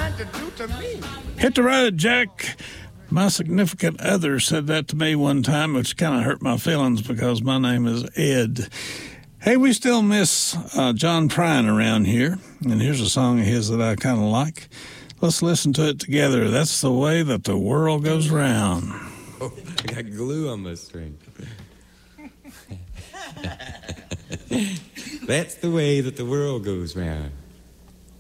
Hit the road, Jack. My significant other said that to me one time, which kind of hurt my feelings because my name is Ed. Hey, we still miss John Prine around here, and here's a song of his that I kind of like. Let's listen to it together. That's the way that the world goes round. Oh, I got glue on my string. That's the way that the world goes round.